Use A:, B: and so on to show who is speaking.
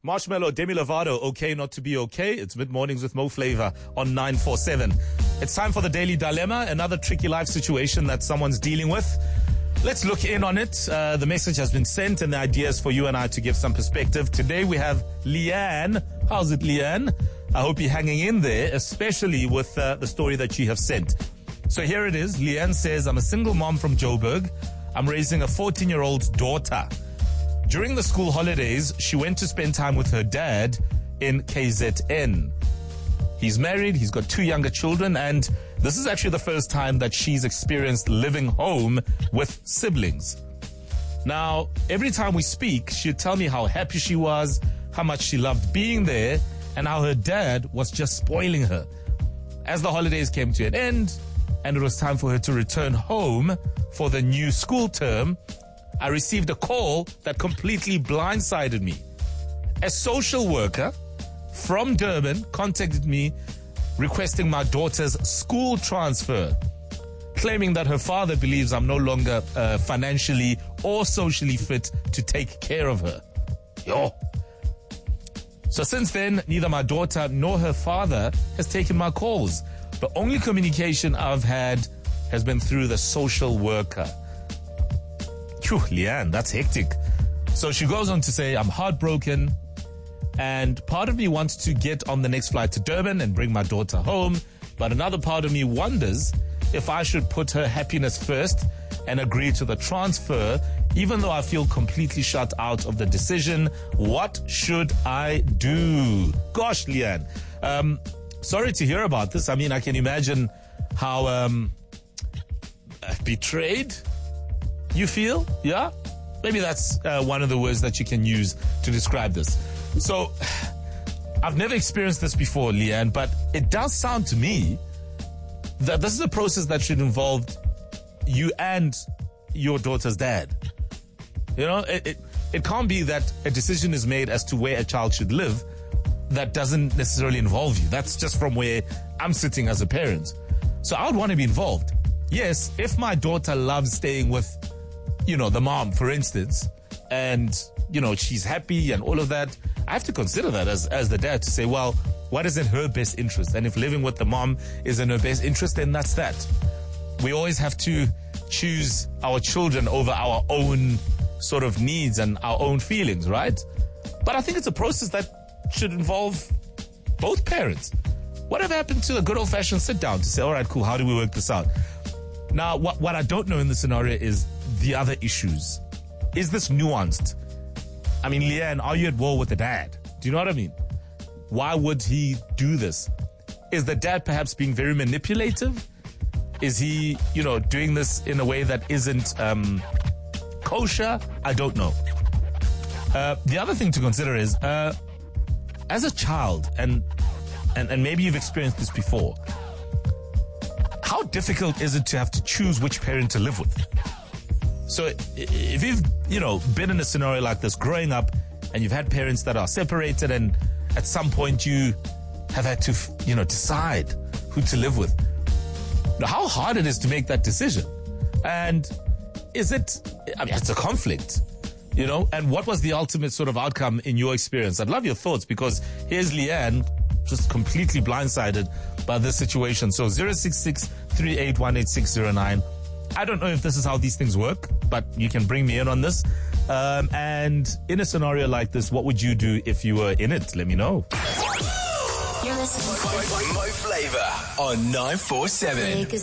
A: Marshmello, Demi Lovato, okay not to be okay. It's mid-mornings with Mo Flavor on 947. It's time for the Daily Dilemma, another tricky life situation that someone's dealing with. Let's look in on it. The message has been sent and the idea is for you and I to give some perspective. Today we have Leanne. How's it, Leanne? I hope you're hanging in there, especially with the story that you have sent. So here it is. Leanne says, I'm a single mom from Joburg. I'm raising a 14-year-old daughter. During the school holidays, she went to spend time with her dad in KZN. He's married, he's got 2 younger children, and this is actually the first time that she's experienced living home with siblings. Now, every time we speak, she'd tell me how happy she was, how much she loved being there, and how her dad was just spoiling her. As the holidays came to an end, and it was time for her to return home for the new school term, I received a call that completely blindsided me. A social worker from Durban contacted me requesting my daughter's school transfer, claiming that her father believes I'm no longer financially or socially fit to take care of her. Yo. So since then, neither my daughter nor her father has taken my calls. The only communication I've had has been through the social worker. Phew, Leanne, that's hectic. So she goes on to say, I'm heartbroken, and part of me wants to get on the next flight to Durban and bring my daughter home, but another part of me wonders if I should put her happiness first and agree to the transfer, even though I feel completely shut out of the decision. What should I do? Gosh, Leanne, sorry to hear about this. I mean, I can imagine how betrayed you feel, yeah? Maybe that's one of the words that you can use to describe this. So, I've never experienced this before, Leanne, but it does sound to me that this is a process that should involve you and your daughter's dad. You know, it can't be that a decision is made as to where a child should live that doesn't necessarily involve you. That's just from where I'm sitting as a parent. So I would want to be involved. Yes, if my daughter loves staying with, you know, the mom, for instance, and, you know, she's happy and all of that, I have to consider that as the dad to say, well, what is in her best interest? And if living with the mom is in her best interest, then that's that. We always have to choose our children over our own sort of needs and our own feelings, right? But I think it's a process that should involve both parents. Whatever happened to a good old-fashioned sit-down to say, all right, cool, how do we work this out? Now, what I don't know in this scenario is the other issues. Is this nuanced? I mean, Leanne, are you at war with the dad? Do you know what I mean? Why would he do this? Is the dad perhaps being very manipulative? Is he, you know, doing this in a way that isn't kosher? I don't know. The other thing to consider is, as a child, and maybe you've experienced this before, how difficult is it to have to choose which parent to live with? So if you've, you know, been in a scenario like this growing up and you've had parents that are separated and at some point you have had to, you know, decide who to live with. Now, how hard it is to make that decision. And is it, I mean, it's a conflict, you know, and what was the ultimate sort of outcome in your experience? I'd love your thoughts because here's Leanne just completely blindsided by this situation. So 066-3818-609. I don't know if this is how these things work, but you can bring me in on this. And in a scenario like this, what would you do if you were in it? Let me know.
B: You're listening to Mo Flavor on 947.